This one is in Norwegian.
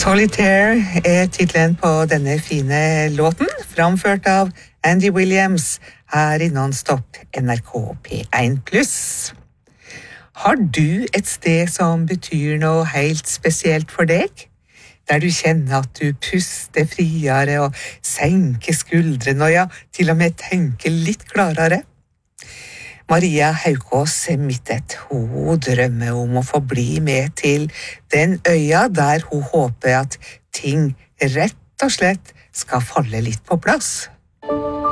Solitaire titlen på denne fine låten, framført av Andy Williams her i Non-Stop NRK P1+. Har du et sted som betyr noe helt spesielt for deg? Der du kjenner at du puster friere og senker skuldrene, og ja, til og med tenker litt klarere? Maria Haukås Mittet, hun drømmer om å få bli med til den øya der hun håper at ting rett og slett skal falle litt på plass.